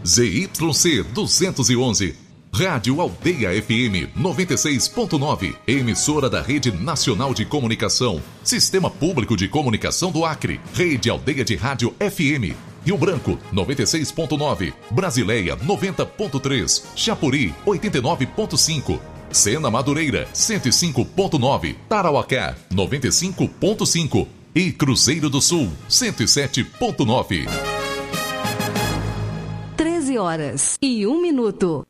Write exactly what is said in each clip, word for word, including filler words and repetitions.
Z Y C duzentos e onze. Rádio Aldeia F M noventa e seis ponto nove, emissora da Rede Nacional de Comunicação, Sistema Público de Comunicação do Acre, Rede Aldeia de Rádio F M, Rio Branco noventa e seis ponto nove, Brasileia noventa ponto três, Chapuri oitenta e nove ponto cinco, Sena Madureira cento e cinco ponto nove, Tarauacá noventa e cinco ponto cinco e Cruzeiro do Sul cento e sete ponto nove. treze horas e um minuto.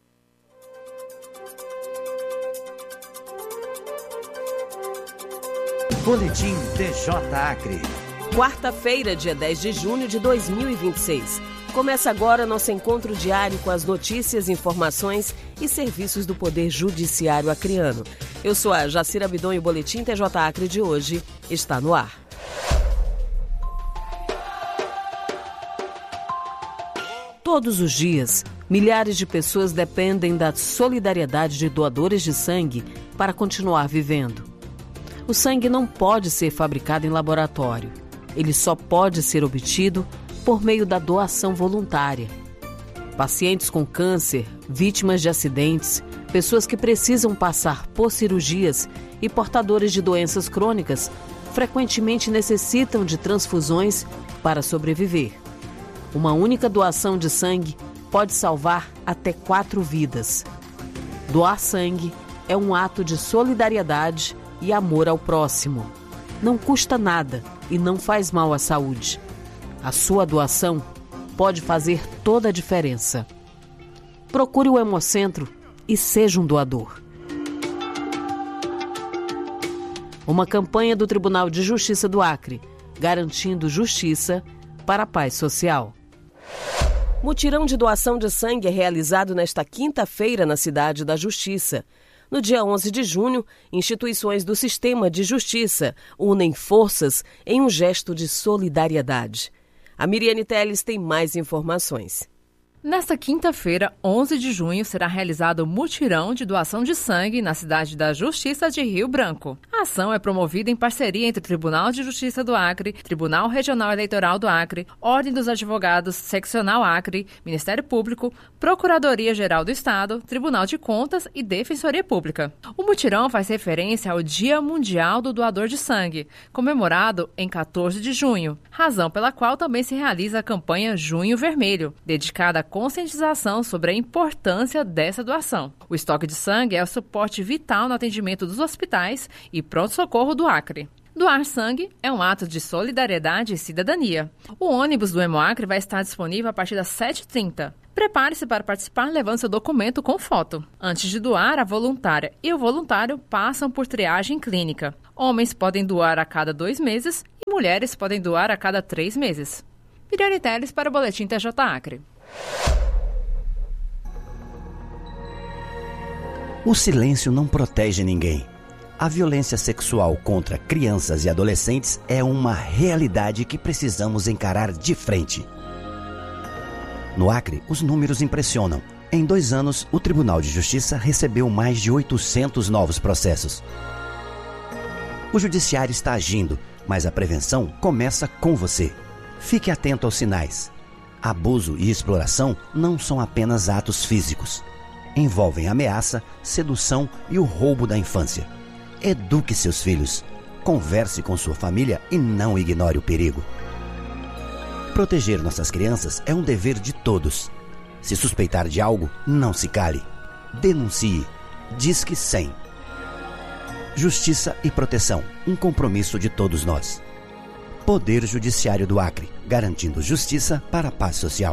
Boletim D J Acre. Quarta-feira, dia dez de junho de dois mil e vinte e seis. Começa agora nosso encontro diário com as notícias, informações e serviços do Poder Judiciário acreano. Eu sou a Jacira Bidon e o Boletim T J Acre de hoje está no ar. Todos os dias, milhares de pessoas dependem da solidariedade de doadores de sangue para continuar vivendo. O sangue não pode ser fabricado em laboratório. Ele só pode ser obtido por meio da doação voluntária. Pacientes com câncer, vítimas de acidentes, pessoas que precisam passar por cirurgias e portadores de doenças crônicas frequentemente necessitam de transfusões para sobreviver. Uma única doação de sangue pode salvar até quatro vidas. Doar sangue é um ato de solidariedade e amor ao próximo. Não custa nada e não faz mal à saúde. A sua doação pode fazer toda a diferença. Procure o Hemocentro e seja um doador. Uma campanha do Tribunal de Justiça do Acre, garantindo justiça para a paz social. Mutirão de doação de sangue é realizado nesta quinta-feira na Cidade da Justiça. No dia onze de junho, instituições do Sistema de Justiça unem forças em um gesto de solidariedade. A Miriane Teles tem mais informações. Nesta quinta-feira, onze de junho, será realizado o mutirão de doação de sangue na Cidade da Justiça de Rio Branco. A ação é promovida em parceria entre o Tribunal de Justiça do Acre, Tribunal Regional Eleitoral do Acre, Ordem dos Advogados Seccional Acre, Ministério Público, Procuradoria-Geral do Estado, Tribunal de Contas e Defensoria Pública. O mutirão faz referência ao Dia Mundial do Doador de Sangue, comemorado em quatorze de junho, razão pela qual também se realiza a campanha Junho Vermelho, dedicada a conscientização sobre a importância dessa doação. O estoque de sangue é o suporte vital no atendimento dos hospitais e pronto-socorro do Acre. Doar sangue é um ato de solidariedade e cidadania. O ônibus do Hemoacre vai estar disponível a partir das sete e trinta. Prepare-se para participar levando seu documento com foto. Antes de doar, a voluntária e o voluntário passam por triagem clínica. Homens podem doar a cada dois meses e mulheres podem doar a cada três meses. Miriane Teles para o Boletim T J Acre. O silêncio não protege ninguém. A violência sexual contra crianças e adolescentes é uma realidade que precisamos encarar de frente. No Acre, os números impressionam. Em dois anos, o Tribunal de Justiça recebeu mais de oitocentos novos processos. O Judiciário está agindo, mas a prevenção começa com você. Fique atento aos sinais. Abuso e exploração não são apenas atos físicos. Envolvem ameaça, sedução e o roubo da infância. Eduque seus filhos. Converse com sua família e não ignore o perigo. Proteger nossas crianças é um dever de todos. Se suspeitar de algo, não se cale. Denuncie. Disque cem. Justiça e proteção, um compromisso de todos nós. Poder Judiciário do Acre, garantindo justiça para a paz social.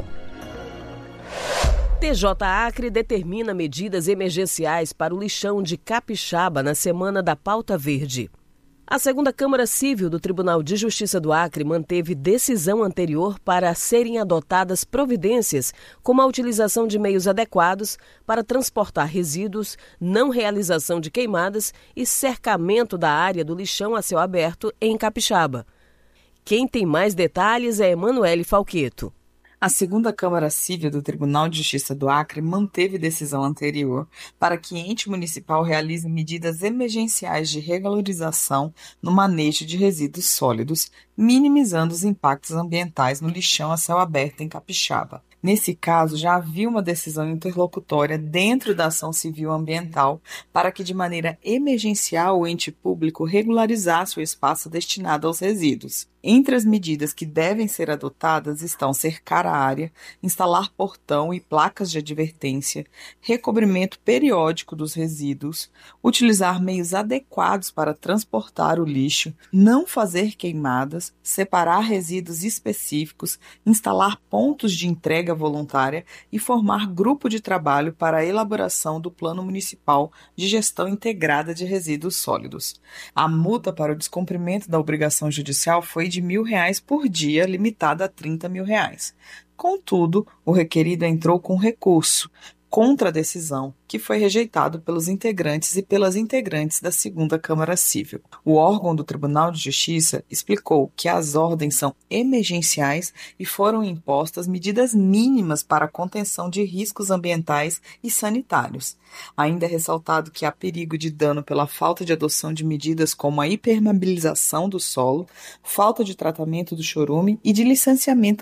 T J Acre determina medidas emergenciais para o lixão de Capixaba na Semana da Pauta Verde. A segunda Câmara Civil do Tribunal de Justiça do Acre manteve decisão anterior para serem adotadas providências como a utilização de meios adequados para transportar resíduos, não realização de queimadas e cercamento da área do lixão a céu aberto em Capixaba. Quem tem mais detalhes é Emanuele Falqueto. A segunda Câmara Civil do Tribunal de Justiça do Acre manteve decisão anterior para que ente municipal realize medidas emergenciais de regularização no manejo de resíduos sólidos, minimizando os impactos ambientais no lixão a céu aberto em Capixaba. Nesse caso, já havia uma decisão interlocutória dentro da ação civil ambiental para que, de maneira emergencial, o ente público regularizasse o espaço destinado aos resíduos. Entre as medidas que devem ser adotadas estão cercar a área, instalar portão e placas de advertência, recobrimento periódico dos resíduos, utilizar meios adequados para transportar o lixo, não fazer queimadas, separar resíduos específicos, instalar pontos de entrega voluntária e formar grupo de trabalho para a elaboração do Plano Municipal de Gestão Integrada de Resíduos Sólidos. A multa para o descumprimento da obrigação judicial foi de mil reais por dia, limitada a trinta mil reais. Contudo, o requerido entrou com recurso contra a decisão, que foi rejeitado pelos integrantes e pelas integrantes da segunda Câmara Civil. O órgão do Tribunal de Justiça explicou que as ordens são emergenciais e foram impostas medidas mínimas para a contenção de riscos ambientais e sanitários. Ainda é ressaltado que há perigo de dano pela falta de adoção de medidas como a impermeabilização do solo, falta de tratamento do chorume e de licenciamento